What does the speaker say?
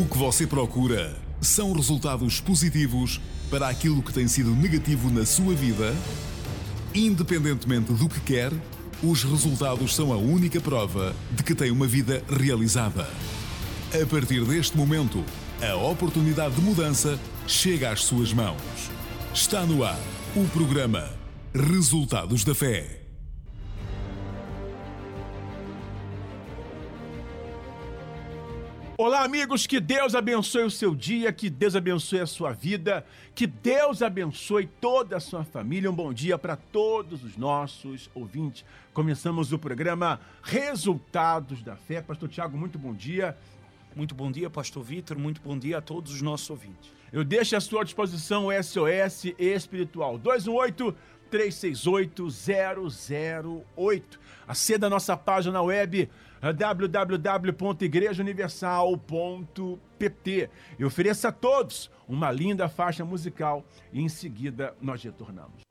que você procura são resultados positivos para aquilo que tem sido negativo na sua vida? Independentemente do que quer, os resultados são a única prova de que tem uma vida realizada. A partir deste momento, a oportunidade de mudança chega às suas mãos. Está no ar o programa Resultados da Fé. Olá, amigos, que Deus abençoe o seu dia, que Deus abençoe a sua vida, que Deus abençoe toda a sua família. Um bom dia para todos os nossos ouvintes. Começamos o programa Resultados da Fé. Pastor Tiago, muito bom dia. Muito bom dia, Pastor Vitor. Muito bom dia a todos os nossos ouvintes. Eu deixo à sua disposição o SOS Espiritual 218-368-008. Aceda a nossa página na web www.igrejauniversal.pt e ofereça a todos uma linda faixa musical e em seguida nós retornamos.